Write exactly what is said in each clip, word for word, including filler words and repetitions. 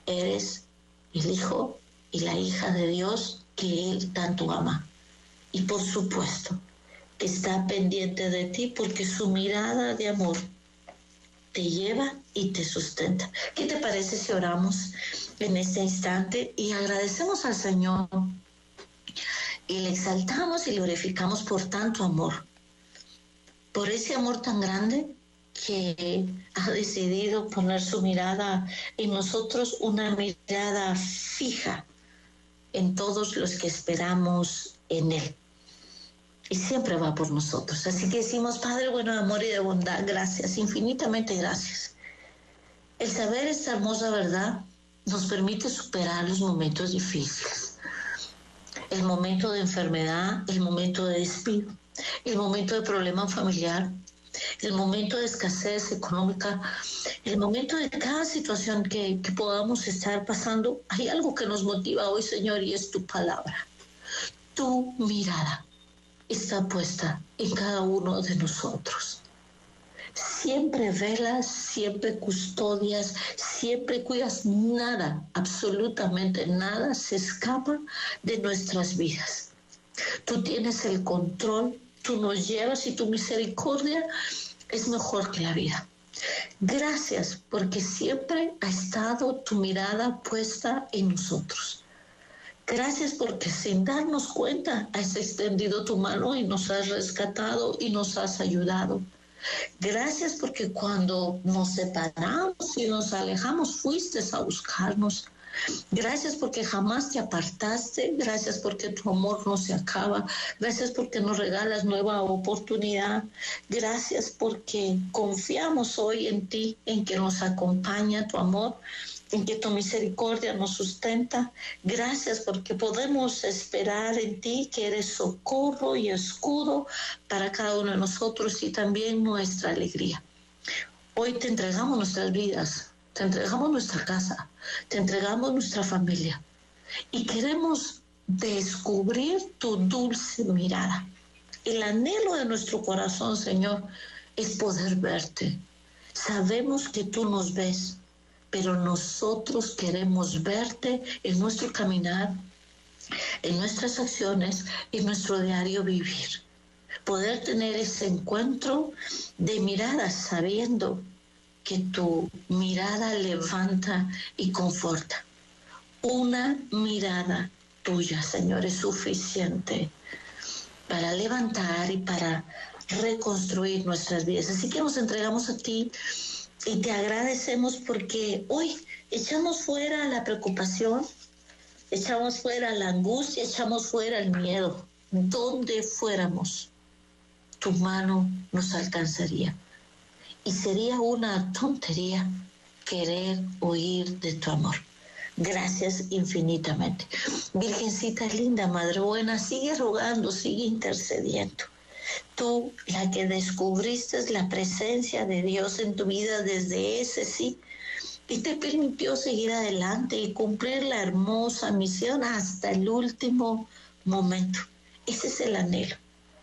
eres el hijo y la hija de Dios que Él tanto ama. Y por supuesto, está pendiente de ti porque su mirada de amor te lleva y te sustenta. ¿Qué te parece si oramos en este instante y agradecemos al Señor y le exaltamos y le glorificamos por tanto amor, por ese amor tan grande que ha decidido poner su mirada en nosotros, una mirada fija en todos los que esperamos en Él? Y siempre va por nosotros. Así que decimos, Padre bueno de amor y de bondad, gracias, infinitamente gracias. El saber esta hermosa verdad nos permite superar los momentos difíciles. El momento de enfermedad, el momento de despido, el momento de problema familiar, el momento de escasez económica, el momento de cada situación que, que podamos estar pasando. Hay algo que nos motiva hoy, Señor, y es tu palabra. Tu mirada está puesta en cada uno de nosotros. Siempre velas, siempre custodias, siempre cuidas. Nada, absolutamente nada se escapa de nuestras vidas. Tú tienes el control, tú nos llevas y tu misericordia es mejor que la vida. Gracias porque siempre ha estado tu mirada puesta en nosotros. Gracias porque sin darnos cuenta has extendido tu mano y nos has rescatado y nos has ayudado. Gracias porque cuando nos separamos y nos alejamos fuiste a buscarnos. Gracias porque jamás te apartaste. Gracias porque tu amor no se acaba. Gracias porque nos regalas nueva oportunidad. Gracias porque confiamos hoy en ti, en que nos acompaña tu amor, en que tu misericordia nos sustenta. Gracias porque podemos esperar en ti, que eres socorro y escudo para cada uno de nosotros y también nuestra alegría. Hoy te entregamos nuestras vidas, te entregamos nuestra casa, te entregamos nuestra familia y queremos descubrir tu dulce mirada. El anhelo de nuestro corazón, Señor, es poder verte. Sabemos que tú nos ves, pero nosotros queremos verte en nuestro caminar, en nuestras acciones, en nuestro diario vivir. Poder tener ese encuentro de miradas sabiendo que tu mirada levanta y conforta. Una mirada tuya, Señor, es suficiente para levantar y para reconstruir nuestras vidas. Así que nos entregamos a ti y te agradecemos porque hoy echamos fuera la preocupación, echamos fuera la angustia, echamos fuera el miedo. Donde fuéramos, tu mano nos alcanzaría. Y sería una tontería querer huir de tu amor. Gracias infinitamente. Virgencita linda, Madre buena, sigue rogando, sigue intercediendo. Tú, la que descubriste la presencia de Dios en tu vida desde ese sí, y te permitió seguir adelante y cumplir la hermosa misión hasta el último momento. Ese es el anhelo.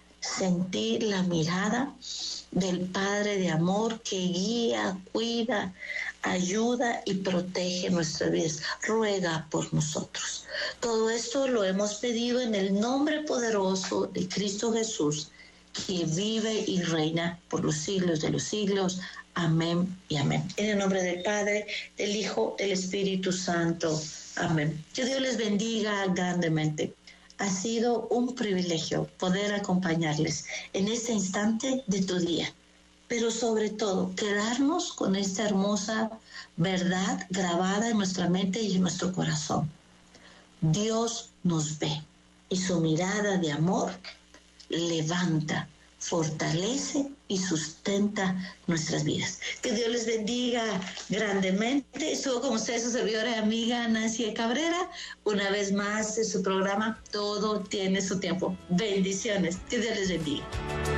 Sentir la mirada del Padre de amor que guía, cuida, ayuda y protege nuestras vidas. Ruega por nosotros. Todo esto lo hemos pedido en el nombre poderoso de Cristo Jesús, que vive y reina por los siglos de los siglos. Amén y amén. En el nombre del Padre, del Hijo, del Espíritu Santo. Amén. Que Dios les bendiga grandemente. Ha sido un privilegio poder acompañarles en este instante de tu día, pero sobre todo quedarnos con esta hermosa verdad grabada en nuestra mente y en nuestro corazón. Dios nos ve y su mirada de amor levanta, fortalece y sustenta nuestras vidas. Que Dios les bendiga grandemente. Estuvo con ustedes su servidora y amiga Nancy Cabrera, una vez más en su programa Todo tiene su tiempo. Bendiciones. Que Dios les bendiga.